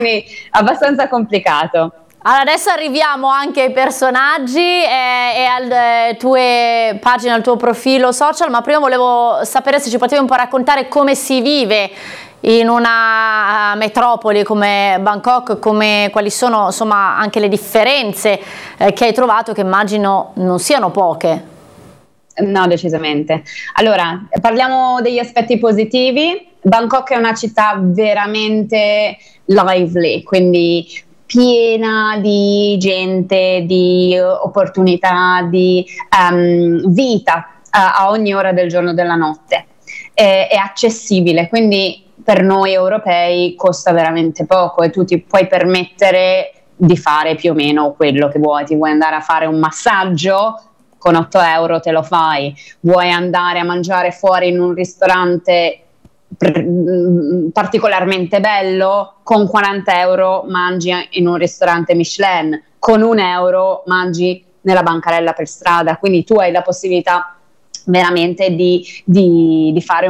abbastanza complicato. Allora, adesso arriviamo anche ai personaggi e alle tue pagine, al tuo profilo social, ma prima volevo sapere se ci potevi un po' raccontare come si vive in una metropoli come Bangkok, quali sono insomma anche le differenze che hai trovato, che immagino non siano poche. No, decisamente. Allora, parliamo degli aspetti positivi. Bangkok è una città veramente lively, quindi piena di gente, di opportunità, di vita a ogni ora del giorno e della notte. È accessibile, quindi per noi europei costa veramente poco e tu ti puoi permettere di fare più o meno quello che vuoi. Ti vuoi andare a fare un massaggio? Con 8 euro te lo fai. Vuoi andare a mangiare fuori in un ristorante particolarmente bello? Con 40 euro mangi in un ristorante Michelin, con 1 euro mangi nella bancarella per strada, quindi tu hai la possibilità veramente di fare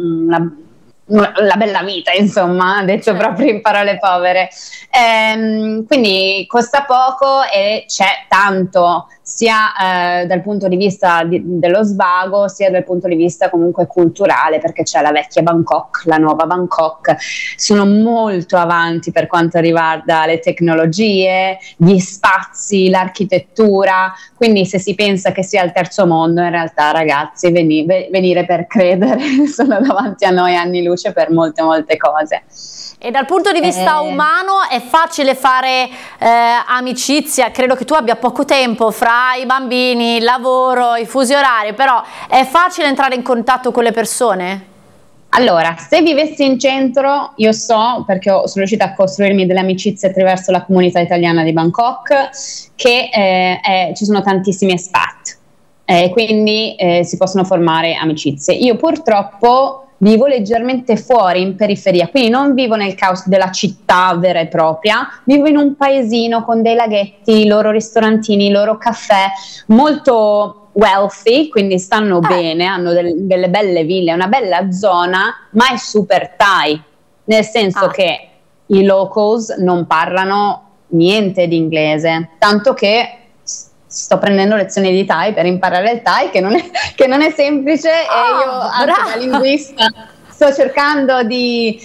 la bella vita, insomma, detto proprio in parole povere. Quindi costa poco e c'è tanto, sia dal punto di vista dello svago, sia dal punto di vista comunque culturale, perché c'è la vecchia Bangkok, la nuova Bangkok, sono molto avanti per quanto riguarda le tecnologie, gli spazi, l'architettura, quindi se si pensa che sia il terzo mondo, in realtà ragazzi, venire per credere, sono davanti a noi anni luce per molte cose. E dal punto di vista umano è facile fare amicizia? Credo che tu abbia poco tempo fra i bambini, il lavoro, i fusi orari, però è facile entrare in contatto con le persone? Allora, se vivessi in centro, io so, perché sono riuscita a costruirmi delle amicizie attraverso la comunità italiana di Bangkok, che ci sono tantissimi expat, quindi si possono formare amicizie. Io purtroppo vivo leggermente fuori, in periferia, quindi non vivo nel caos della città vera e propria, vivo in un paesino con dei laghetti, i loro ristorantini, i loro caffè, molto wealthy, quindi stanno bene, hanno delle belle ville, una bella zona, ma è super Thai, nel senso che i locals non parlano niente di inglese, tanto che sto prendendo lezioni di Thai per imparare il Thai, che non è semplice, e io, da linguista, sto cercando di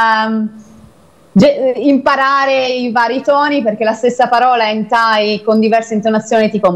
imparare i vari toni, perché la stessa parola in Thai con diverse intonazioni, tipo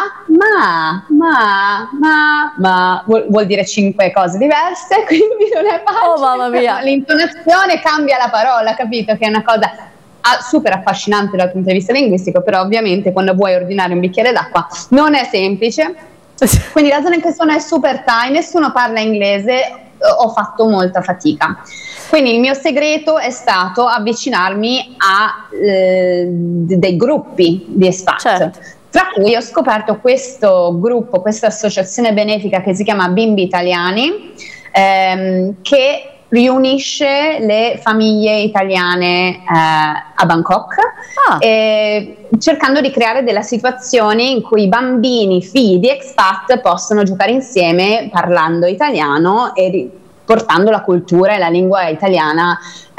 vuol dire 5 cose diverse, quindi non è facile. Oh mamma mia! L'intonazione cambia la parola, capito? Che è una cosa super affascinante dal punto di vista linguistico, però ovviamente quando vuoi ordinare un bicchiere d'acqua non è semplice. Quindi la zona in cui sono è super Thai, nessuno parla inglese, ho fatto molta fatica. Quindi il mio segreto è stato avvicinarmi a dei gruppi di expat. Certo. Tra cui ho scoperto questo gruppo, questa associazione benefica che si chiama Bimbi Italiani, che riunisce le famiglie italiane a Bangkok, cercando di creare delle situazioni in cui i bambini figli di expat possono giocare insieme parlando italiano e portando la cultura e la lingua italiana,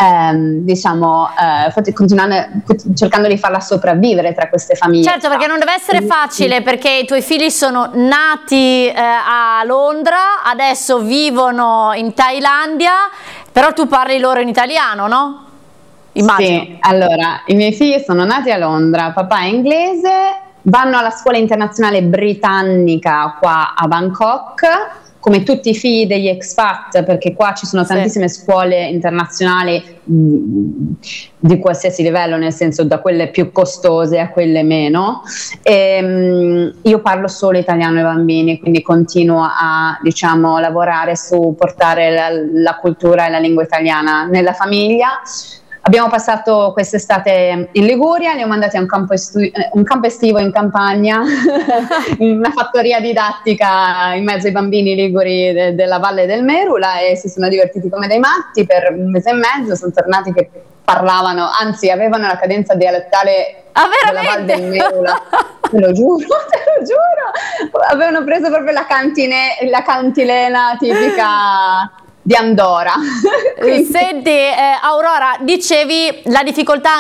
cercando di farla sopravvivere tra queste famiglie. Certo, perché non deve essere facile, perché i tuoi figli sono nati a Londra, adesso vivono in Thailandia, però tu parli loro in italiano, no? Immagino. Sì, allora, i miei figli sono nati a Londra, papà è inglese, vanno alla scuola internazionale britannica qua a Bangkok, come tutti i figli degli expat, perché qua ci sono tantissime scuole internazionali di qualsiasi livello, nel senso da quelle più costose a quelle meno. Io parlo solo italiano ai bambini, quindi continuo a lavorare su portare la cultura e la lingua italiana nella famiglia. Abbiamo passato quest'estate in Liguria, li ho mandati a un campo estivo in campagna, in una fattoria didattica in mezzo ai bambini liguri della Valle del Merula, e si sono divertiti come dei matti per 1 mese e mezzo. Sono tornati che parlavano, anzi avevano la cadenza dialettale della Valle del Merula. Te lo giuro. Avevano preso proprio la cantilena tipica di Andorra. Senti, Aurora, dicevi la difficoltà